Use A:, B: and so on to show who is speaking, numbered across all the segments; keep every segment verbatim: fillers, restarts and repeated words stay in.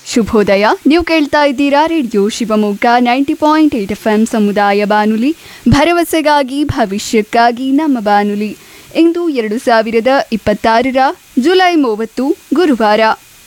A: ಶುಭೋದಯ. ನೀವು ಕೇಳ್ತಾ ಇದ್ದೀರಾ radio Shivamogga ninety point eight F M ಸಮುದಾಯ ಬಾನುಲಿ, ಭರವಸೆಗಾಗಿ ಭವಿಷ್ಯಕ್ಕಾಗಿ ನಮ್ಮ ಬಾನುಲಿ. ಇಂದು ಎರಡು ಸಾವಿರದ ಇಪ್ಪತ್ತಾರರ ಜುಲೈ ಮೂವತ್ತು ಗುರುವಾರ.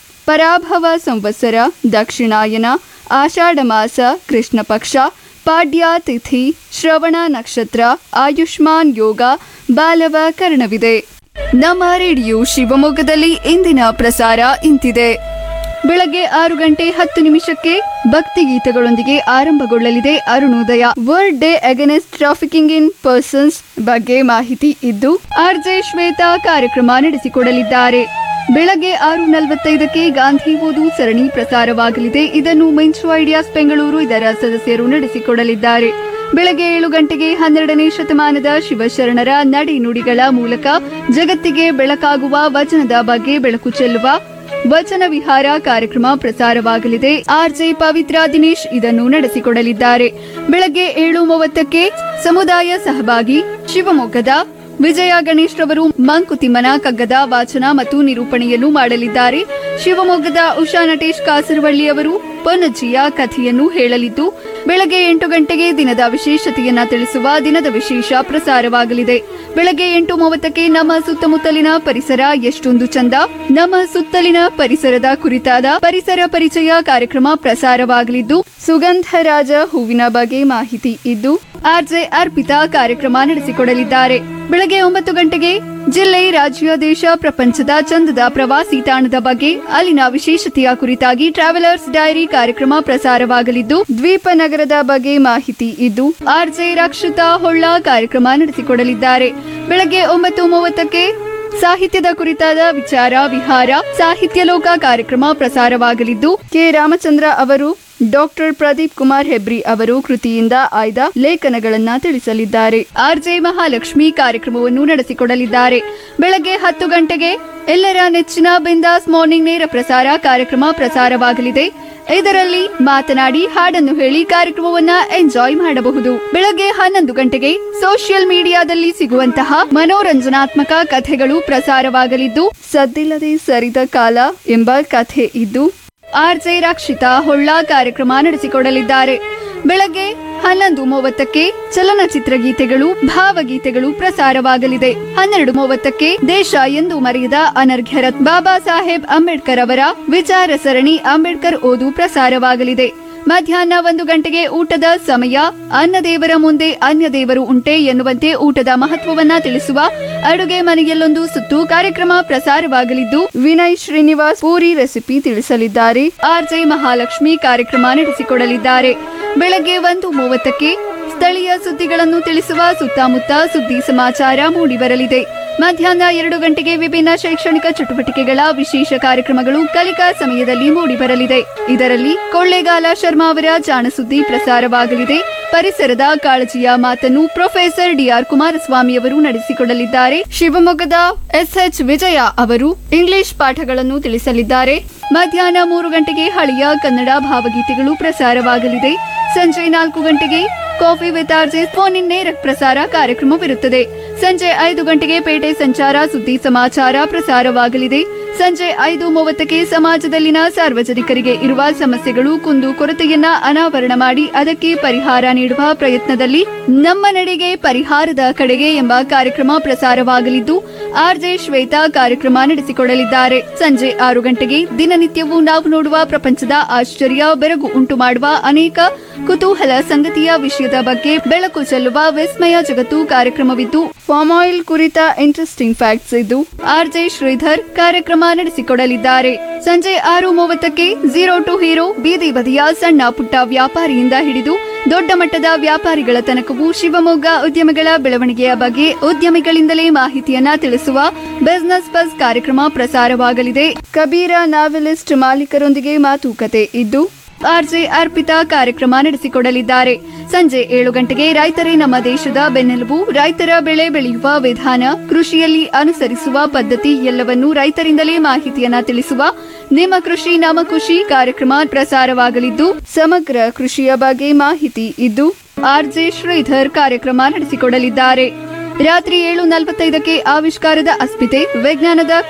A: ಪರಾಭವ ಸಂವತ್ಸರ, ದಕ್ಷಿಣಾಯನ, ಆಷಾಢ ಮಾಸ, ಕೃಷ್ಣ ಪಕ್ಷ, ಪಾಡ್ಯ ತಿಥಿ, ಶ್ರವಣ ನಕ್ಷತ್ರ, ಆಯುಷ್ಮಾನ್ ಯೋಗ, ಬಾಲವ ಕರ್ಣವಿದೆ. ನಮ್ಮ ರೇಡಿಯೋ ಶಿವಮೊಗ್ಗದಲ್ಲಿ ಇಂದಿನ ಪ್ರಸಾರ ಇಂತಿದೆ. ಬೆಳಗ್ಗೆ ಆರು ಗಂಟೆ ಹತ್ತು ನಿಮಿಷಕ್ಕೆ ಭಕ್ತಿಗೀತೆಗಳೊಂದಿಗೆ ಆರಂಭಗೊಳ್ಳಲಿದೆ ಅರುಣೋದಯ. ವರ್ಲ್ಡ್ ಡೇ ಅಗೇನೆಸ್ಟ್ ಟ್ರಾಫಿಕಿಂಗ್ ಇನ್ ಪರ್ಸನ್ಸ್ ಬಗ್ಗೆ ಮಾಹಿತಿ ಇದ್ದು ಆರ್ಜೆ ಶ್ವೇತಾ ಕಾರ್ಯಕ್ರಮ ನಡೆಸಿಕೊಡಲಿದ್ದಾರೆ. ಬೆಳಗ್ಗೆ ಆರು ನಲವತ್ತೈದಕ್ಕೆ ಗಾಂಧಿ ಓದು ಸರಣಿ ಪ್ರಸಾರವಾಗಲಿದೆ. ಇದನ್ನು ಮಿಂಚು ಐಡಿಯಾಸ್ ಬೆಂಗಳೂರು ಇದರ ಸದಸ್ಯರು ನಡೆಸಿಕೊಡಲಿದ್ದಾರೆ. ಬೆಳಗ್ಗೆ ಏಳು ಗಂಟೆಗೆ ಹನ್ನೆರಡನೇ ಶತಮಾನದ ಶಿವಶರಣರ ನಡೆ ನುಡಿಗಳ ಮೂಲಕ ಜಗತ್ತಿಗೆ ಬೆಳಕಾಗುವ ವಚನದ ಬಗ್ಗೆ ಬೆಳಕು ಚೆಲ್ಲುವ ವಚನ ವಿಹಾರ ಕಾರ್ಯಕ್ರಮ ಪ್ರಸಾರವಾಗಲಿದೆ. ಆರ್ಜೆ ಪವಿತ್ರ ದಿನೇಶ್ ಇದನ್ನು ನಡೆಸಿಕೊಡಲಿದ್ದಾರೆ. ಬೆಳಗ್ಗೆ ಏಳು ಮೂವತ್ತಕ್ಕೆ ಸಮುದಾಯ ಸಹಭಾಗಿ ಶಿವಮೊಗ್ಗದ ವಿಜಯ ಗಣೇಶ್ ರವರು ಮಂಕುತಿಮ್ಮನ ಕಗ್ಗದ ವಾಚನ ಮತ್ತು ನಿರೂಪಣೆಯನ್ನು ಮಾಡಲಿದ್ದಾರೆ. ಶಿವಮೊಗ್ಗದ ಉಷಾ ನಟೇಶ್ ಕಾಸರವಳ್ಳಿ ಅವರು ಪೊನ್ನಜ್ಜಿಯ ಕಥೆಯನ್ನು ಹೇಳಲಿದ್ದು, ಬೆಳಗ್ಗೆ ಎಂಟು ಗಂಟೆಗೆ ದಿನದ ವಿಶೇಷತೆಯನ್ನ ತಿಳಿಸುವ ದಿನದ ವಿಶೇಷ ಪ್ರಸಾರವಾಗಲಿದೆ. ಬೆಳಗ್ಗೆ ಎಂಟು ಮೂವತ್ತಕ್ಕೆ ನಮ್ಮ ಸುತ್ತಮುತ್ತಲಿನ ಪರಿಸರ ಎಷ್ಟೊಂದು ಚಂದ, ನಮ್ಮ ಸುತ್ತಲಿನ ಪರಿಸರದ ಕುರಿತಾದ ಪರಿಸರ ಪರಿಚಯ ಕಾರ್ಯಕ್ರಮ ಪ್ರಸಾರವಾಗಲಿದ್ದು, ಸುಗಂಧರಾಜ ಹೂವಿನ ಬಗ್ಗೆ ಮಾಹಿತಿ ಇದ್ದು ಆರ್ಜೆ ಅರ್ಪಿತಾ ಕಾರ್ಯಕ್ರಮ ನಡೆಸಿಕೊಡಲಿದ್ದಾರೆ. ಬೆಳಗ್ಗೆ ಒಂಬತ್ತು ಗಂಟೆಗೆ ಜಿಲ್ಲೆ, ರಾಜ್ಯ, ದೇಶ, ಪ್ರಪಂಚದ ಚಂದದ ಪ್ರವಾಸಿ ತಾಣದ ಬಗ್ಗೆ ಅಲ್ಲಿನ ವಿಶೇಷತೆಯ ಕುರಿತಾಗಿ ಟ್ರಾವೆಲರ್ಸ್ ಡೈರಿ ಕಾರ್ಯಕ್ರಮ ಪ್ರಸಾರವಾಗಲಿದ್ದು, ದ್ವೀಪ ನಗರದ ಬಗ್ಗೆ ಮಾಹಿತಿ ಇದ್ದು ಆರ್ಜೆ ರಕ್ಷಿತಾ ಹೊಳ್ಳ ಕಾರ್ಯಕ್ರಮ ನಡೆಸಿಕೊಡಲಿದ್ದಾರೆ. ಬೆಳಗ್ಗೆ ಒಂಬತ್ತು ಮೂವತ್ತಕ್ಕೆ ಸಾಹಿತ್ಯದ ಕುರಿತಾದ ವಿಚಾರ ವಿಹಾರ ಸಾಹಿತ್ಯ ಲೋಕ ಕಾರ್ಯಕ್ರಮ ಪ್ರಸಾರವಾಗಲಿದ್ದು, ಕೆ ರಾಮಚಂದ್ರ ಅವರು ಡಾಕ್ಟರ್ ಪ್ರದೀಪ್ ಕುಮಾರ್ ಹೆಬ್ರಿ ಅವರು ಕೃತಿಯಿಂದ ಆಯ್ದ ಲೇಖನಗಳನ್ನ ತಿಳಿಸಲಿದ್ದಾರೆ. ಆರ್ಜೆ ಮಹಾಲಕ್ಷ್ಮಿ ಕಾರ್ಯಕ್ರಮವನ್ನು ನಡೆಸಿಕೊಡಲಿದ್ದಾರೆ. ಬೆಳಗ್ಗೆ ಹತ್ತು ಗಂಟೆಗೆ ಎಲ್ಲರ ನೆಚ್ಚಿನ ಬಿಂದಾಸ್ ಮಾರ್ನಿಂಗ್ ನೇರ ಪ್ರಸಾರ ಕಾರ್ಯಕ್ರಮ ಪ್ರಸಾರವಾಗಲಿದೆ. ಇದರಲ್ಲಿ ಮಾತನಾಡಿ ಹಾಡನ್ನು ಹೇಳಿ ಕಾರ್ಯಕ್ರಮವನ್ನ ಎಂಜಾಯ್ ಮಾಡಬಹುದು. ಬೆಳಗ್ಗೆ ಹನ್ನೊಂದು ಗಂಟೆಗೆ ಸೋಷಿಯಲ್ ಮೀಡಿಯಾದಲ್ಲಿ ಸಿಗುವಂತಹ ಮನೋರಂಜನಾತ್ಮಕ ಕಥೆಗಳು ಪ್ರಸಾರವಾಗಲಿದ್ದು, ಸದ್ದಿಲ್ಲದೆ ಸರಿದ ಕಾಲ ಎಂಬ ಕಥೆ ಇದ್ದು ಆರ್ಜೆ ರಕ್ಷಿತಾ ಹೊಳ್ಳ ಕಾರ್ಯಕ್ರಮ ನಡೆಸಿಕೊಡಲಿದ್ದಾರೆ. ಬೆಳಗ್ಗೆ ಹನ್ನೊಂದು ಮೂವತ್ತಕ್ಕೆ ಚಲನಚಿತ್ರ ಗೀತೆಗಳು, ಭಾವಗೀತೆಗಳು ಪ್ರಸಾರವಾಗಲಿದೆ. ಹನ್ನೆರಡು ಮೂವತ್ತಕ್ಕೆ ದೇಶ ಎಂದು ಮರೆಯದ ಅನರ್ಘ್ಯ ರತ್ನ ಬಾಬಾ ಸಾಹೇಬ್ ಅಂಬೇಡ್ಕರ್ ಅವರ ವಿಚಾರ ಸರಣಿ ಅಂಬೇಡ್ಕರ್ ಓದು ಪ್ರಸಾರವಾಗಲಿದೆ. ಮಧ್ಯಾಹ್ನ ಒಂದು ಗಂಟೆಗೆ ಊಟದ ಸಮಯ. ಅನ್ನ ದೇವರ ಮುಂದೆ ಅನ್ಯ ದೇವರು ಉಂಟೆ ಎನ್ನುವಂತೆ ಊಟದ ಮಹತ್ವವನ್ನ ತಿಳಿಸುವ ಅಡುಗೆ ಮನೆಯಲ್ಲೊಂದು ಸುತ್ತು ಕಾರ್ಯಕ್ರಮ ಪ್ರಸಾರವಾಗಲಿದ್ದು, ವಿನಯ್ ಶ್ರೀನಿವಾಸ್ ಪೂರಿ ರೆಸಿಪಿ ತಿಳಿಸಲಿದ್ದಾರೆ. ಆರ್ಜೆ ಮಹಾಲಕ್ಷ್ಮಿ ಕಾರ್ಯಕ್ರಮ ನಡೆಸಿಕೊಡಲಿದ್ದಾರೆ. ಬೆಳಗ್ಗೆ ಒಂದು ಮೂವತ್ತಕ್ಕೆ ಸ್ಥಳೀಯ ಸುದ್ದಿಗಳನ್ನು ತಿಳಿಸುವ ಸುತ್ತಮುತ್ತ ಸುದ್ದಿ ಸಮಾಚಾರ ಮೂಡಿಬರಲಿದೆ. ಮಧ್ಯಾಹ್ನ ಎರಡು ಗಂಟೆಗೆ ವಿಭಿನ್ನ ಶೈಕ್ಷಣಿಕ ಚಟುವಟಿಕೆಗಳ ವಿಶೇಷ ಕಾರ್ಯಕ್ರಮಗಳು ಕಲಿಕಾ ಸಮಯದಲ್ಲಿ ಮೂಡಿಬರಲಿದೆ. ಇದರಲ್ಲಿ ಕೊಳ್ಳೇಗಾಲ ಶರ್ಮಾ ಅವರ ಜಾಣಸುದ್ದಿ ಪ್ರಸಾರವಾಗಲಿದೆ. ಪರಿಸರದ ಕಾಳಜಿಯ ಮಾತನ್ನು ಪ್ರೊಫೆಸರ್ ಡಿಆರ್ ಕುಮಾರಸ್ವಾಮಿ ಅವರು ನಡೆಸಿಕೊಡಲಿದ್ದಾರೆ. ಶಿವಮೊಗ್ಗದ ಎಸ್ಎಚ್ ವಿಜಯ ಅವರು ಇಂಗ್ಲಿಷ್ ಪಾಠಗಳನ್ನು ತಿಳಿಸಲಿದ್ದಾರೆ. ಮಧ್ಯಾಹ್ನ ಮೂರು ಗಂಟೆಗೆ ಹಳೆಯ ಕನ್ನಡ ಭಾವಗೀತೆಗಳು ಪ್ರಸಾರವಾಗಲಿದೆ. ಸಂಜೆ ನಾಲ್ಕು ಗಂಟೆಗೆ coffee with RJ phone in ನೇರ ಪ್ರಸಾರ ಕಾರ್ಯಕ್ರಮವಿರುತ್ತದೆ. ಸಂಜೆ ಐದು ಗಂಟೆಗೆ ಪೇಟೆ ಸಂಚಾರ ಸುದ್ದಿ ಸಮಾಚಾರ ಪ್ರಸಾರವಾಗಲಿದೆ. ಸಂಜೆ ಐದು ಮೂವತ್ತಕ್ಕೆ ಸಮಾಜದಲ್ಲಿನ ಸಾರ್ವಜನಿಕರಿಗೆ ಇರುವ ಸಮಸ್ಯೆಗಳು, ಕುಂದು ಕೊರತೆಯನ್ನ ಅನಾವರಣ ಮಾಡಿ ಅದಕ್ಕೆ ಪರಿಹಾರ ನೀಡುವ ಪ್ರಯತ್ನದಲ್ಲಿ ನಮ್ಮ ನಡೆಗೆ ಪರಿಹಾರದ ಕಡೆಗೆ ಎಂಬ ಕಾರ್ಯಕ್ರಮ ಪ್ರಸಾರವಾಗಲಿದ್ದು, ಆರ್ಜೆ ಶ್ವೇತಾ ಕಾರ್ಯಕ್ರಮ ನಡೆಸಿಕೊಡಲಿದ್ದಾರೆ. ಸಂಜೆ ಆರು ಗಂಟೆಗೆ ದಿನನಿತ್ಯವೂ ನಾವು ನೋಡುವ ಪ್ರಪಂಚದ ಆಶ್ಚರ್ಯ, ಬೆರಗು ಉಂಟು ಮಾಡುವ ಅನೇಕ ಕುತೂಹಲ ಸಂಗತಿಯ ವಿಷಯದ ಬಗ್ಗೆ ಬೆಳಕು ಚೆಲ್ಲುವ ವಿಸ್ಮಯ ಜಗತ್ತು ಕಾರ್ಯಕ್ರಮವಿದ್ದು, ಫಾರ್ಮ್ ಆಯಿಲ್ ಕುರಿತ ಇಂಟ್ರೆಸ್ಟಿಂಗ್ ಫ್ಯಾಕ್ಟ್ಸ್ ಇದ್ದು ಆರ್ಜೆ ಶ್ರೀಧರ್ ಕಾರ್ಯಕ್ರಮ ನಡೆಸಿಕೊಡಲಿದ್ದಾರೆ. ಸಂಜೆ ಆರು ಮೂವತ್ತಕ್ಕೆ ಝೀರೋ ಟು ಹೀರೋ ಬೀದಿ ಬದಿಯ ಸಣ್ಣ ಪುಟ್ಟ ವ್ಯಾಪಾರಿಯಿಂದ ಹಿಡಿದು ದೊಡ್ಡ ಮಟ್ಟದ ವ್ಯಾಪಾರಿಗಳ ತನಕವೂ ಶಿವಮೊಗ್ಗ ಉದ್ಯಮಿಗಳ ಬೆಳವಣಿಗೆಯ ಬಗ್ಗೆ ಉದ್ಯಮಿಗಳಿಂದಲೇ ಮಾಹಿತಿಯನ್ನ ತಿಳಿಸುವ ಬಿಸಿನೆಸ್ ಬಸ್ ಕಾರ್ಯಕ್ರಮ ಪ್ರಸಾರವಾಗಲಿದೆ. ಕಬೀರ ನಾವೆಲಿಸ್ಟ್ ಮಾಲೀಕರೊಂದಿಗೆ ಮಾತುಕತೆ ಇದ್ದು ಆರ್ಜೆ ಅರ್ಪಿತಾ ಕಾರ್ಯಕ್ರಮ ನಡೆಸಿಕೊಡಲಿದ್ದಾರೆ. ಸಂಜೆ ಏಳು ಗಂಟೆಗೆ ರೈತರೇ ನಮ್ಮ ದೇಶದ ಬೆನ್ನೆಲುಬು, ರೈತರ ಬೆಳೆ ಬೆಳೆಯುವ ವಿಧಾನ, ಕೃಷಿಯಲ್ಲಿ ಅನುಸರಿಸುವ ಪದ್ಧತಿ ಎಲ್ಲವನ್ನೂ ರೈತರಿಂದಲೇ ಮಾಹಿತಿಯನ್ನ ತಿಳಿಸುವ ನಿಮ್ಮ ಕೃಷಿ ನಮ್ಮ ಖುಷಿ ಕಾರ್ಯಕ್ರಮ ಪ್ರಸಾರವಾಗಲಿದ್ದು, ಸಮಗ್ರ ಕೃಷಿಯ ಬಗ್ಗೆ ಮಾಹಿತಿ ಇದ್ದು ಆರ್ಜೆ ಶ್ರೀಧರ್ ಕಾರ್ಯಕ್ರಮ ನಡೆಸಿಕೊಡಲಿದ್ದಾರೆ. ರಾತ್ರಿ ಏಳು ನಲವತ್ತೈದಕ್ಕೆ ಆವಿಷ್ಕಾರದ ಅಸ್ಮಿತೆ, ವಿಜ್ಞಾನದ